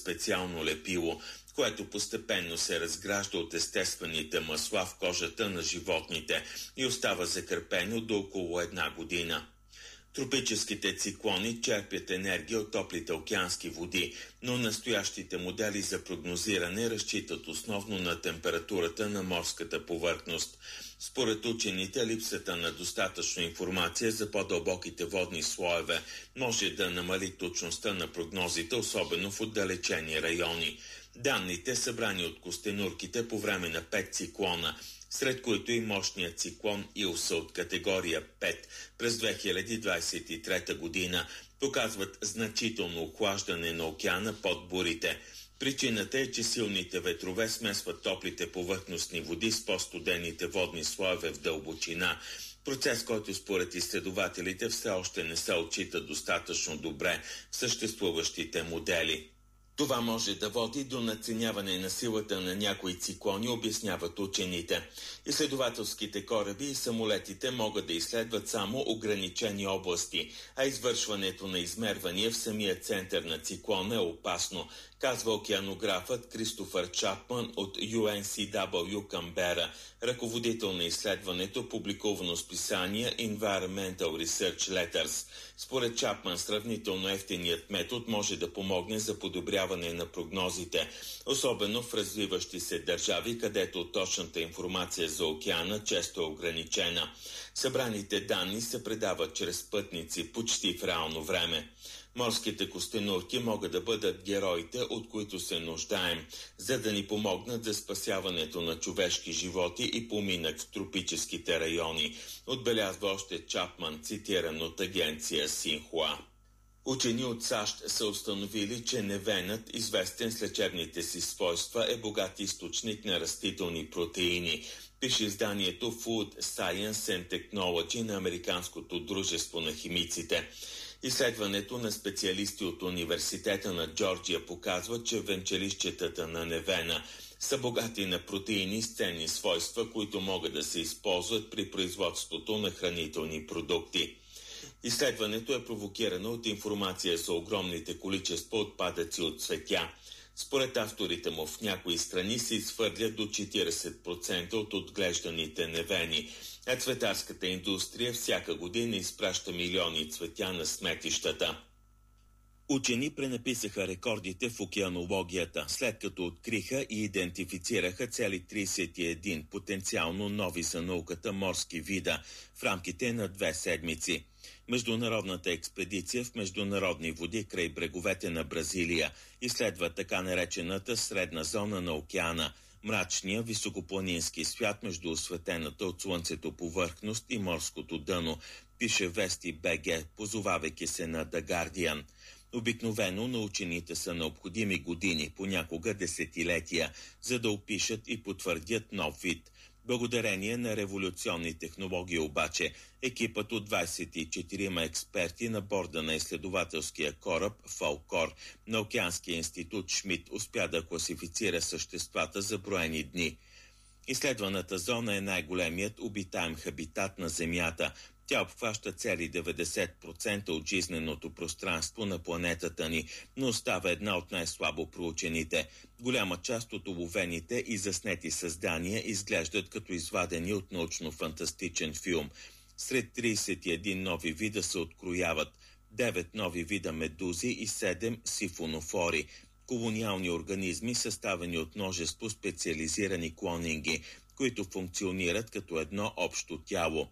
специално лепило, което постепенно се разгражда от естествените масла в кожата на животните и остава закрепено до около 1 година. Тропическите циклони черпят енергия от топлите океански води, но настоящите модели за прогнозиране разчитат основно на температурата на морската повърхност. Според учените, липсата на достатъчно информация за по-дълбоките водни слоеве може да намали точността на прогнозите, особено в отдалечени райони. Данните, събрани от костенурките по време на 5 циклона, сред които и мощният циклон Илса от категория 5 през 2023 година, показват значително охлаждане на океана под бурите. Причината е, че силните ветрове смесват топлите повърхностни води с по-студените водни слоеве в дълбочина. Процес, който според изследователите все още не се отчита достатъчно добре в съществуващите модели. Това може да води до надценяване на силата на някои циклони, обясняват учените. Изследователските кораби и самолетите могат да изследват само ограничени области, а извършването на измервания в самия център на циклона е опасно, казва океанографът Кристофър Чапман от UNCW Камбера, ръководител на изследването, публикувано с писание Environmental Research Letters. Според Чапман, сравнително евтиният метод може да помогне за подобряване на прогнозите, особено в развиващи се държави, където точната информация за океана често е ограничена. Събраните данни се предават чрез пътници почти в реално време. Морските костенурки могат да бъдат героите, от които се нуждаем, за да ни помогнат за спасяването на човешки животи и поминък в тропическите райони, отбелязва още Чапман, цитиран от агенция Синхуа. Учени от САЩ са установили, че невенът, известен с лечебните си свойства, е богат източник на растителни протеини, пише изданието Food Science and Technology на Американското дружество на химиците. Изследването на специалисти от Университета на Джорджия показва, че венчелищчетата на невена са богати на протеини с ценни свойства, които могат да се използват при производството на хранителни продукти. Изследването е провокирано от информация за огромните количества отпадъци от цветя. Според авторите му, в някои страни се изхвърлят до 40% от отглежданите невени, а цветарската индустрия всяка година изпраща милиони цветя на сметищата. Учени пренаписаха рекордите в океанологията, след като откриха и идентифицираха цели 31 потенциално нови за науката морски вида в рамките на 2 седмици. Международната експедиция в международни води край бреговете на Бразилия изследва така наречената средна зона на океана, мрачния високопланински свят между осветената от слънцето повърхност и морското дъно, пише Вести БГ, позовавайки се на The Guardian. Обикновено на учените са необходими години, понякога десетилетия, за да опишат и потвърдят нов вид. Благодарение на революционни технологии обаче, екипът от 24 експерти на борда на изследователския кораб Фалкор на Океанския институт Шмидт успя да класифицира съществата за броени дни. Изследваната зона е най-големият обитаем хабитат на Земята. Тя обхваща цели 90% от жизненото пространство на планетата ни, но остава една от най-слабо проучените. Голяма част от уловените и заснети създания изглеждат като извадени от научно-фантастичен филм. Сред 31 нови вида се открояват 9 нови вида медузи и 7 сифонофори. Колониални организми, съставени от множество специализирани клонинги, които функционират като едно общо тяло.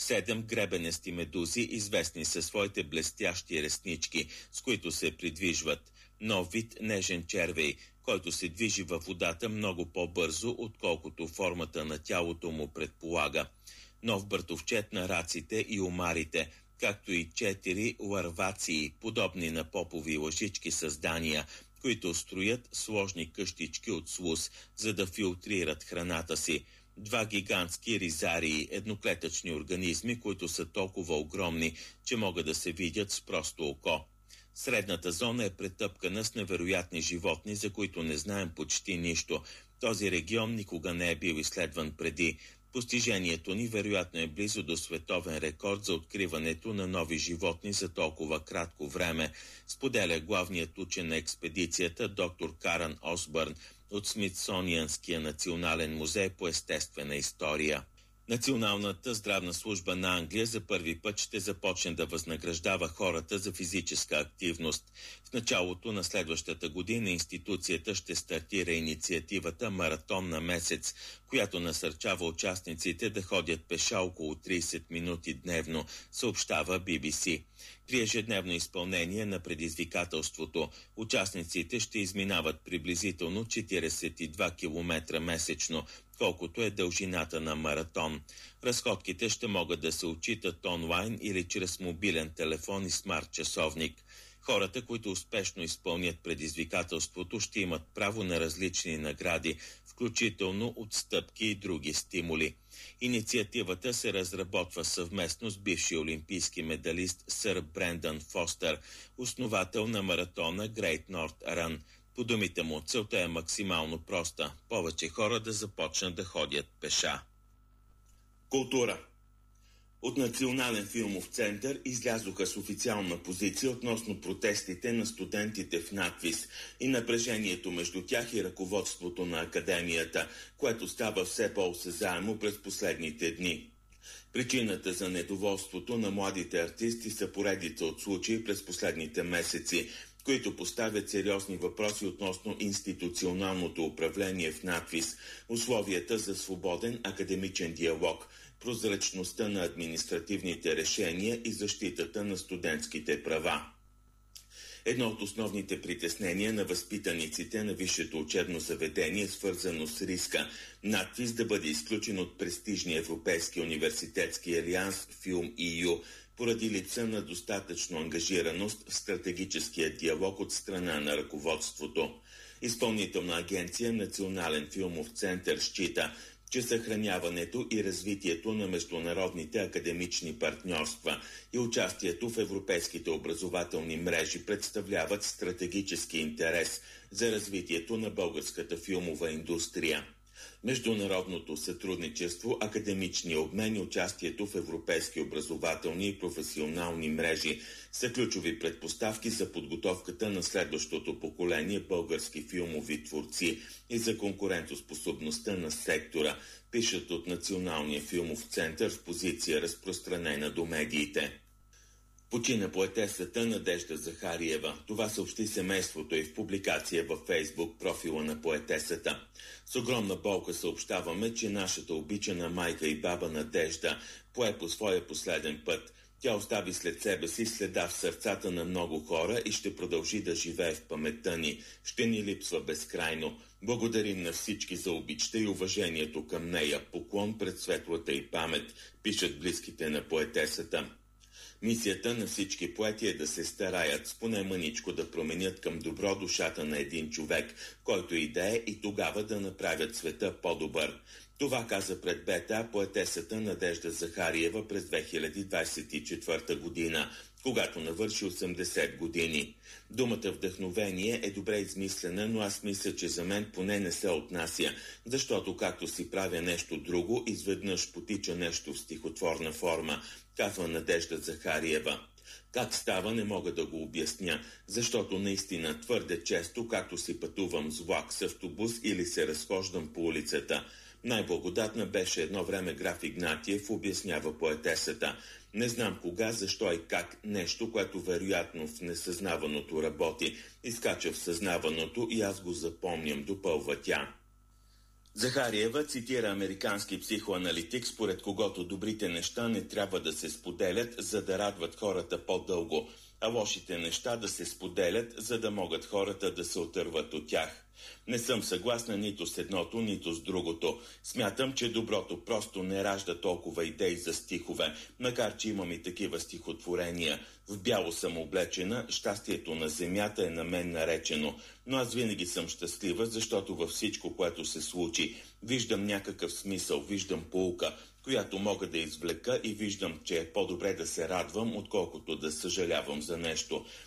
7 гребенести медузи, известни със своите блестящи реснички, с които се придвижват. Нов вид нежен червей, който се движи във водата много по-бързо, отколкото формата на тялото му предполага. Нов братовчет на раците и омарите, както и 4 ларвации, подобни на попови лъжички създания, които строят сложни къщички от слуз, за да филтрират храната си. 2 гигантски ризарии, едноклетъчни организми, които са толкова огромни, че могат да се видят с просто око. Средната зона е претъпкана с невероятни животни, за които не знаем почти нищо. Този регион никога не е бил изследван преди. Постижението ни вероятно е близо до световен рекорд за откриването на нови животни за толкова кратко време, споделя главният учен на експедицията доктор Карън Осбърн от Смитсонианския национален музей по естествена история. Националната здравна служба на Англия за първи път ще започне да възнаграждава хората за физическа активност. В началото на следващата година институцията ще стартира инициативата Маратон на месец, която насърчава участниците да ходят пеша около 30 минути дневно, съобщава BBC. При ежедневно изпълнение на предизвикателството, участниците ще изминават приблизително 42 км месечно, колкото е дължината на маратон. Разходките ще могат да се отчитат онлайн или чрез мобилен телефон и смарт часовник. Хората, които успешно изпълнят предизвикателството, ще имат право на различни награди, включително отстъпки и други стимули. Инициативата се разработва съвместно с бивши олимпийски медалист сър Брендан Фостър, основател на маратона Great North Run. По думите му, целта е максимално проста – повече хора да започнат да ходят пеша. Култура. От Национален филмов център излязоха с официална позиция относно протестите на студентите в надвис и напрежението между тях и ръководството на академията, което става все по-осезаемо през последните дни. Причината за недоволството на младите артисти са поредица от случаи през последните месеци, които поставят сериозни въпроси относно институционалното управление в надвис, условията за свободен академичен диалог, прозрачността на административните решения и защитата на студентските права. Едно от основните притеснения на възпитаниците на висшето учебно заведение е свързано с риска надвис да бъде изключен от престижния Европейски университетски алианс FilmEU поради липса на достатъчно ангажираност в стратегическия диалог от страна на ръководството. Изпълнителна агенция Национален филмов център счита, че съхраняването и развитието на международните академични партньорства и участието в европейските образователни мрежи представляват стратегически интерес за развитието на българската филмова индустрия. Международното сътрудничество, академични обмен и участието в европейски образователни и професионални мрежи са ключови предпоставки за подготовката на следващото поколение български филмови творци и за конкурентоспособността на сектора, пишат от Националния филмов център в позиция разпространена до медиите. Почина поетесата Надежда Захариева. Това съобщи семейството и в публикация във Фейсбук профила на поетесата. С огромна болка съобщаваме, че нашата обичана майка и баба Надежда пое по своя последен път. Тя остави след себе си следа в сърцата на много хора и ще продължи да живее в паметта ни. Ще ни липсва безкрайно. Благодарим на всички за обичта и уважението към нея. Поклон пред светлата и памет, пишат близките на поетесата. Мисията на всички поети е да се стараят с поне мъничко да променят към добро душата на един човек, който и да е, и тогава да направят света по-добър. Това каза пред БТА поетесата Надежда Захариева през 2024 година, когато навърши 80 години. Думата вдъхновение е добре измислена, но аз мисля, че за мен поне не се отнася, защото както си правя нещо друго, изведнъж потича нещо в стихотворна форма, казва Надежда Захариева. Как става, не мога да го обясня, защото наистина твърде често, както си пътувам с влак, с автобус или се разхождам по улицата. Най-благодатна беше едно време граф Игнатиев, обяснява поетесата. Не знам кога, защо и как нещо, което вероятно в несъзнаваното работи, изкача в съзнаваното и аз го запомням, допълва тя. Захариева цитира американски психоаналитик, според когото добрите неща не трябва да се споделят, за да радват хората по-дълго, а лошите неща да се споделят, за да могат хората да се отърват от тях. Не съм съгласна нито с едното, нито с другото. Смятам, че доброто просто не ражда толкова идеи за стихове, макар че имам и такива стихотворения. В бяло съм облечена, щастието на земята е на мен наречено, но аз винаги съм щастлива, защото във всичко, което се случи, виждам някакъв смисъл, виждам поука, която мога да извлека и виждам, че е по-добре да се радвам, отколкото да съжалявам за нещо.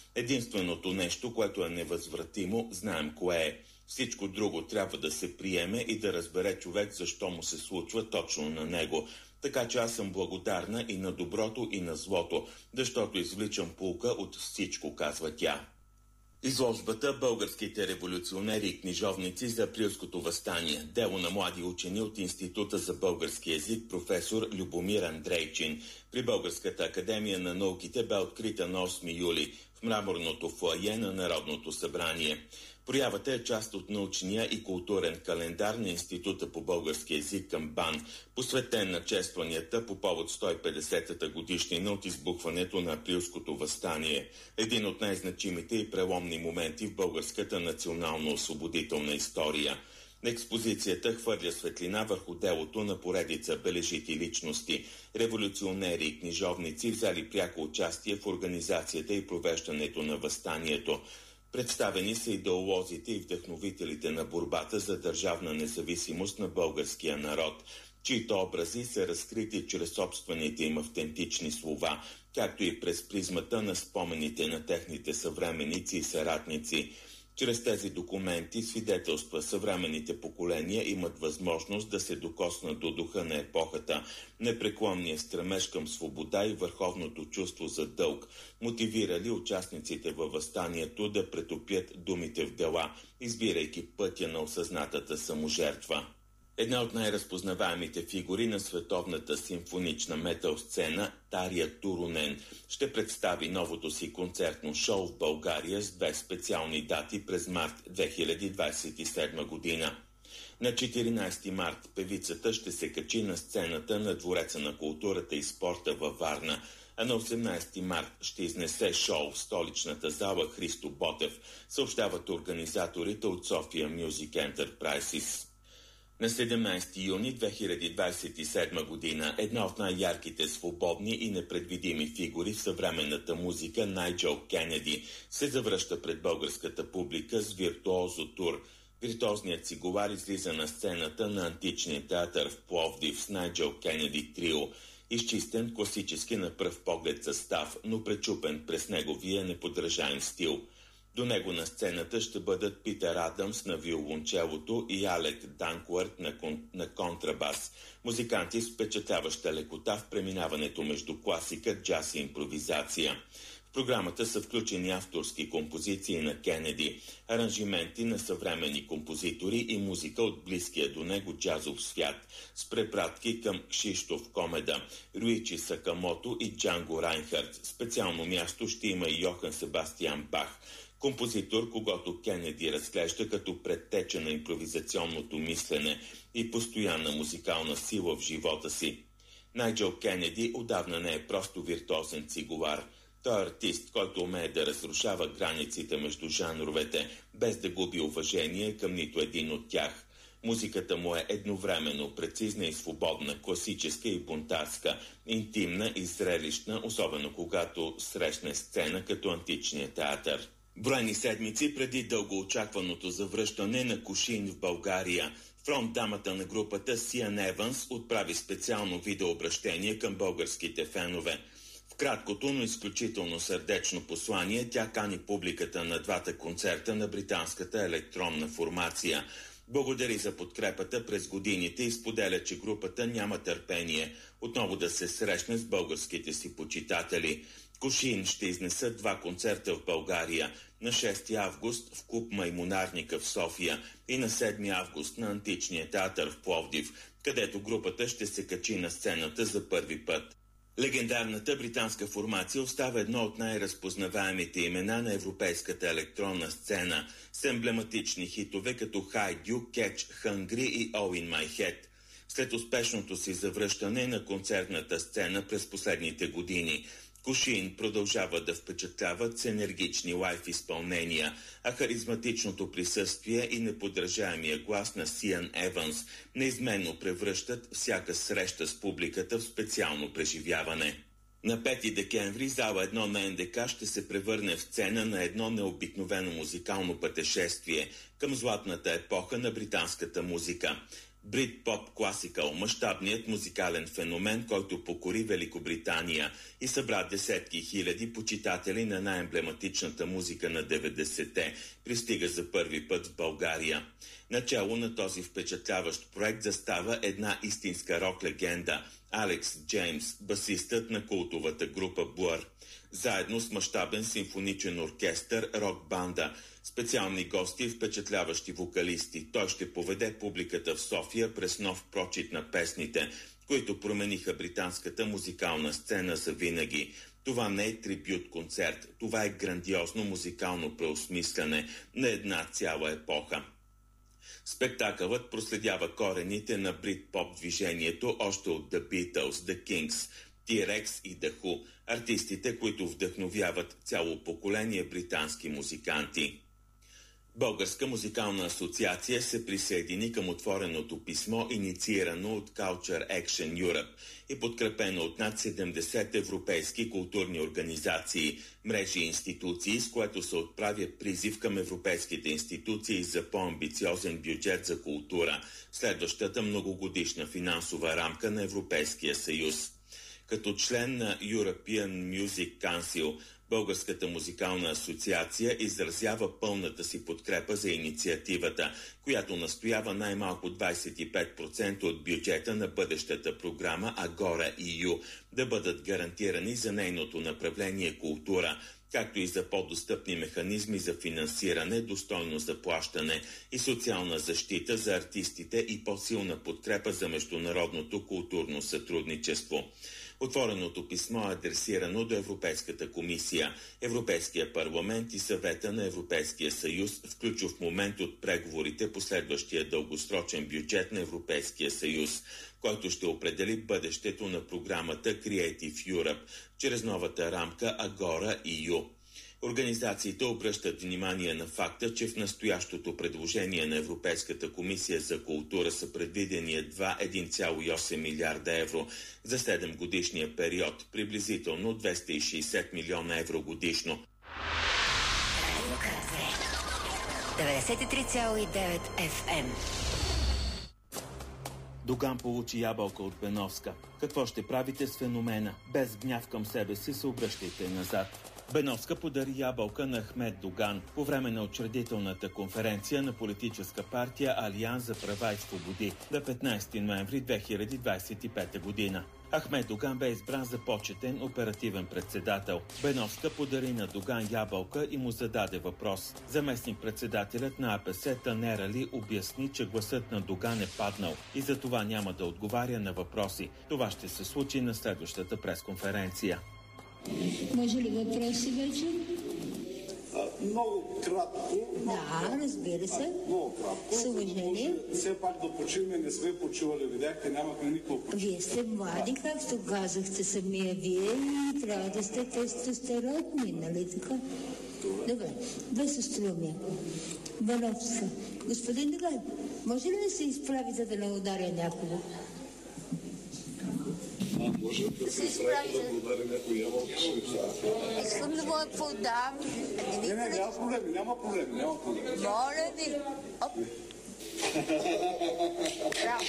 Единственото нещо, което е невъзвратимо, знаем кое е. Всичко друго трябва да се приеме и да разбере човек защо му се случва точно на него. Така че аз съм благодарна и на доброто, и на злото, защото извличам поука от всичко, казва тя. Изложбата «Българските революционери и книжовници за априлското въстание» дело на млади учени от Института за български език професор Любомир Андрейчин при Българската академия на науките бе открита на 8 юли в мраморното фоайе на Народното събрание. Проявата е част от научния и културен календар на Института по български език към БАН, посветен на честванията по повод 150-та годишнина от избухването на априлското въстание, един от най-значимите и преломни моменти в българската национално-освободителна история. Експозицията хвърля светлина върху делото на поредица бележити личности, революционери и книжовници, взели пряко участие в организацията и провеждането на въстанието. Представени са идеолозите и вдъхновителите на борбата за държавна независимост на българския народ, чието образи са разкрити чрез собствените им автентични слова, както и през призмата на спомените на техните съвременици и съратници. Чрез тези документи свидетелства съвременните поколения имат възможност да се докоснат до духа на епохата, непреклонния стремеж към свобода и върховното чувство за дълг, мотивирали участниците във въстанието да претопят думите в дела, избирайки пътя на осъзнатата саможертва. Една от най-разпознаваемите фигури на световната симфонична метал сцена, Тария Турунен, ще представи новото си концертно шоу в България с 2 специални дати през март 2027 година. На 14 март певицата ще се качи на сцената на Двореца на културата и спорта във Варна, а на 18 март ще изнесе шоу в столичната зала Христо Ботев, съобщават организаторите от София Music Enterprises. На 17 юни 2027 година една от най-ярките свободни и непредвидими фигури в съвременната музика, Найджел Кенеди, се завръща пред българската публика с виртуозо тур. Виртуозният цигулар излиза на сцената на античния театър в Пловдив с Найджел Кенеди трио, изчистен класически на пръв поглед състав, но пречупен през неговия неподражаем стил. До него на сцената ще бъдат Питер Адамс на виолончелото и Алек Данквърт на контрабас, музиканти с впечатляваща лекота в преминаването между класика, джаз и импровизация. В програмата са включени авторски композиции на Кенеди, аранжименти на съвременни композитори и музика от близкия до него джазов свят, с препратки към Кшиштоф Комеда, Руичи Сакамото и Джанго Райнхард. Специално място ще има и Йохан Себастиан Бах, композитор, когото Кенеди разглежда като предтеча на импровизационното мислене и постоянна музикална сила в живота си. Найджел Кенеди отдавна не е просто виртуозен цигулар. Той е артист, който умее да разрушава границите между жанровете, без да губи уважение към нито един от тях. Музиката му е едновременно прецизна и свободна, класическа и бунтарска, интимна и зрелищна, особено когато срещне сцена като античния театър. Броени седмици преди дългоочакваното завръщане на Кушин в България, фронтдамата на групата Сиан Еванс отправи специално видеообращение към българските фенове. В краткото, но изключително сърдечно послание тя кани публиката на 2 концерта на британската електронна формация. Благодари за подкрепата през годините и споделя, че групата няма търпение отново да се срещне с българските си почитатели. Кушин ще изнесат 2 концерта в България на 6 август в клуб Маймунарника в София и на 7 август на Античния театър в Пловдив, където групата ще се качи на сцената за първи път. Легендарната британска формация остава едно от най-разпознаваемите имена на европейската електронна сцена с емблематични хитове като Hide You, Catch, Hungry и All in My Head. След успешното си завръщане на концертната сцена през последните години, Кушин продължава да впечатляват с енергични лайф изпълнения, а харизматичното присъствие и неподражаемия глас на Сиан Еванс неизменно превръщат всяка среща с публиката в специално преживяване. На 5 декември зала 1 на НДК ще се превърне в сцена на едно необикновено музикално пътешествие към златната епоха на британската музика. Брит-поп класикъл, мащабният музикален феномен, който покори Великобритания и събра десетки хиляди почитатели на най-емблематичната музика на 90-те, пристига за първи път в България. Начало на този впечатляващ проект застава една истинска рок-легенда – Алекс Джеймс, басистът на култовата група Blur. Заедно с мащабен симфоничен оркестър, рок-банда, специални гости и впечатляващи вокалисти. Той ще поведе публиката в София през нов прочит на песните, които промениха британската музикална сцена за винаги. Това не е трибют-концерт, това е грандиозно музикално преосмисляне на една цяла епоха. Спектакълът проследява корените на брит-поп движението още от The Beatles, The Kings, T-Rex и The Who, артистите, които вдъхновяват цяло поколение британски музиканти. Българска музикална асоциация се присъедини към отвореното писмо, инициирано от Culture Action Europe и подкрепено от над 70 европейски културни организации, мрежи и институции, с което се отправя призив към европейските институции за по-амбициозен бюджет за култура, следващата многогодишна финансова рамка на Европейския съюз. Като член на European Music Council, Българската музикална асоциация изразява пълната си подкрепа за инициативата, която настоява най-малко 25% от бюджета на бъдещата програма Agora EU да бъдат гарантирани за нейното направление култура, както и за по-достъпни механизми за финансиране, достойно заплащане и социална защита за артистите и по-силна подкрепа за международното културно сътрудничество. Отвореното писмо е адресирано до Европейската комисия, Европейския парламент и Съвета на Европейския съюз в ключов момент от преговорите по следващия дългосрочен бюджет на Европейския съюз, който ще определи бъдещето на програмата Creative Europe чрез новата рамка Agora EU. Организациите обръщат внимание на факта, че в настоящото предложение на Европейската комисия за култура са предвидени едва 1,8 милиарда евро за 7 годишния период, приблизително 260 милиона евро годишно. 93,9 FM. Доган получи ябълка от Беновска. Какво ще правите с феномена? Без гняв към себе си се обръщайте назад. Беновска подари ябълка на Ахмед Доган по време на учредителната конференция на политическа партия Алианс за права и свободи на 15 ноември 2025 година. Ахмед Доган бе избран за почетен оперативен председател. Беновска подари на Доган ябълка и му зададе въпрос. Заместник-председателят на АПС Танер Али обясни, че гласът на Доган е паднал и за това няма да отговаря на въпроси. Това ще се случи на следващата пресконференция. Може ли въпроси вече? Много кратко. Да, разбира се. Много кратко. С уважение. Все пак да почиваме, не сме почивали, видяхте, нямахме никакво. Вие сте млади, както казахте самия вие, и трябва да сте тестостеронни, нали така? Добре, без остроумие. Беновска. Господин Доган, може ли да се изправите да не ударя някого? Може да се изправи да удари някой ябълка. Искам да го подам. Няма проблеми, няма проблеми. Моля ви. Оп. Браво.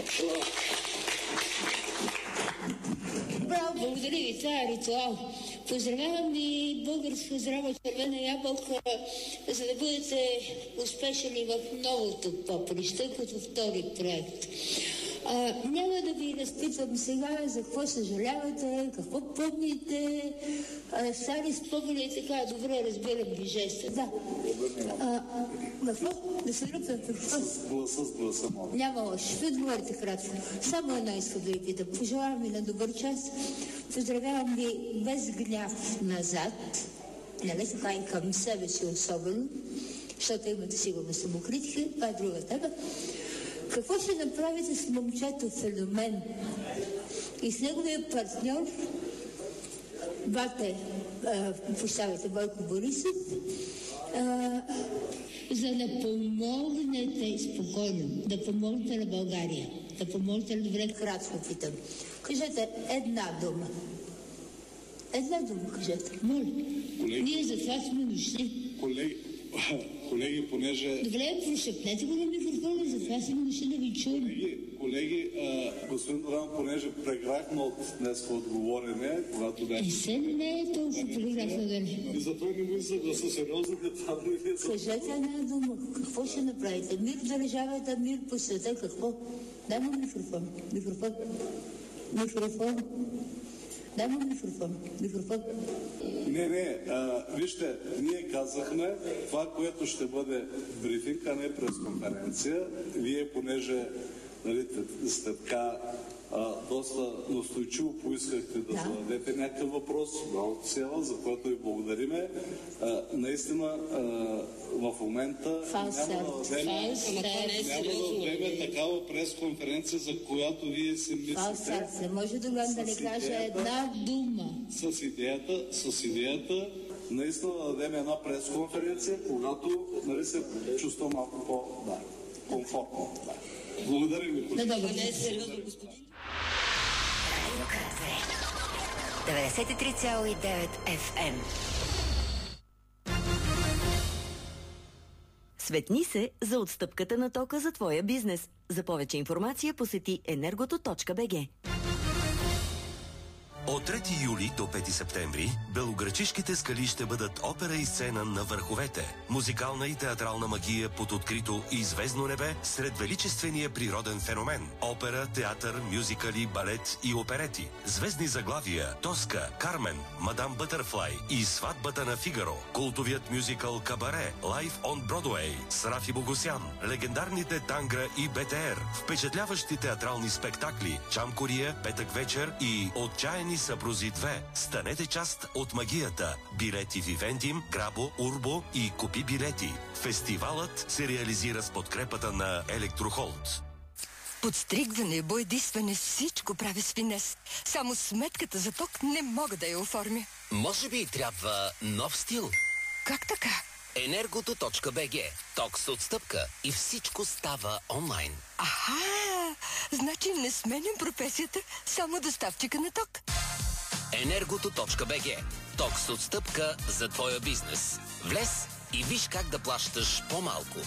Браво, благодаря ви, това е ритуал. Поздравявам ви българска здрава червена ябълка, за да бъдете успешни в новото поприще, като втори проект. Няма да ви разпитвам сега за какво съжалявате, какво помните, стари спомени и така, добре разбирам ви жеста. Да. Какво? Да се ръпвам какво? С гласа, моля. Няма лошо, ще отговорите кратко. Само едно искам да ви питам. Пожелавам ви на добър час. Поздравявам ви без гняв назад, нали така и към себе си особено, защото имате сигурно самокритика, това е друга тема. Какво ще направите с момчето Феномен и с неговия партньор, Бойко Борисов, за да помогнете спокойно, да помогнете на България, да помогнете на добре, кратко питам. Кажете една дума. Една дума кажете. Моля. Ние за това сме дошли. Колеги, Колеги, понеже... Добре, прошепнете го на микрофона, затова си мисля да ви чуем. Колеги, господин Доран, понеже преграхме от днес отговорене, когато бяхме... Не е толкова преграхме да не. И затова не мисля да са сериозни това да не са... Кажете една дума. Какво ще направите? Мир в държавата, мир по света, какво? Дай му микрофон. Микрофон. Дай му микрофон. Не, вижте, ние казахме това, което ще бъде брифинг, а не пресконференция. Вие, понеже сте така доста настойчиво поискахте да зададете някакъв въпрос, за което ви благодариме. Наистина, в момента няма да дадем такава пресконференция, за която вие си мислите. Може да не кажа една дума. С идеята наистина да дадем една пресконференция, когато се чувства малко по-комфортно. Благодаря ви. Не е сериозно, господин. 93,9 FM. Светни се за отстъпката на тока за твоя бизнес. За повече информация посети energoto.bg. От 3 юли до 5 септември белоградчишките скали ще бъдат опера и сцена на върховете. Музикална и театрална магия под открито и звездно небе сред величествения природен феномен. Опера, театър, мюзикали, балет и оперети. Звездни заглавия Тоска, Кармен, Мадам Бътърфлай и Сватбата на Фигаро. Култовият мюзикъл Кабаре, Live on Broadway с Рафи Богосян. Легендарните Тангра и БТР. Впечатляващи театрални спектакли Чам Кория, Петък вечер и Отчаяни съпрузи 2. Станете част от магията. Билети Вивендим, Грабо, Урбо и Купи билети. Фестивалът се реализира с подкрепата на Електрохолд. Подстригване, боядисване, всичко правя с финес. Само сметката за ток не мога да я оформя. Може би трябва нов стил? Как така? Energoto.bg. Ток с отстъпка и всичко става онлайн. Аха! Значи не сменям професията, само доставчика на ток. Energoto.bg. Ток с отстъпка за твоя бизнес. Влез и виж как да плащаш по-малко.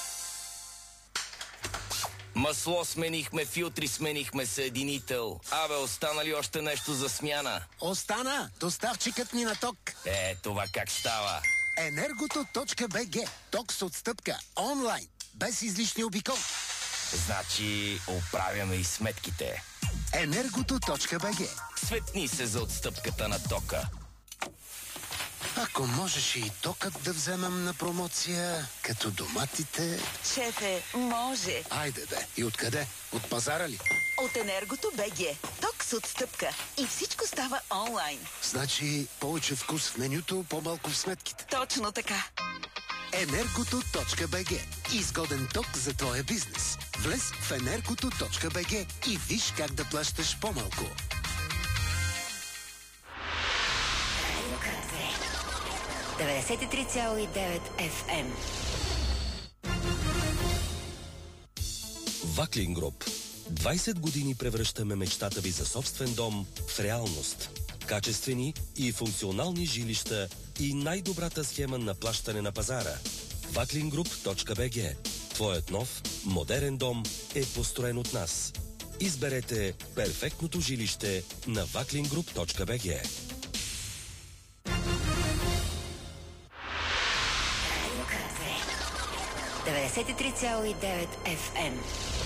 Масло сменихме, филтри сменихме, съединител. Абе, остана ли още нещо за смяна? Остана! Доставчикът ни на ток. Това как става? Energoto.bg. Ток с отстъпка. Онлайн. Без излишни обикол. Значи, оправяме и сметките. Energoto.bg. Светни се за отстъпката на тока. Ако можеш и токът да вземам на промоция, като доматите... Шефе, може. Айде бе. И откъде? От пазара ли? От Енергото.бг. Ток с отстъпка. И всичко става онлайн. Значи повече вкус в менюто, по-малко в сметките. Точно така. Energoto.bg. Изгоден ток за твоя бизнес. Влез в Energoto.bg и виж как да плащаш по-малко. Радио 93,9 FM. Ваклин Груп. 20 години превръщаме мечтата ви за собствен дом в реалност. Качествени и функционални жилища и най-добрата схема на плащане на пазара. Vaklingroup.bg. Твоят нов, модерен дом е построен от нас. Изберете перфектното жилище на Vaklingroup.bg. 93,9 FM.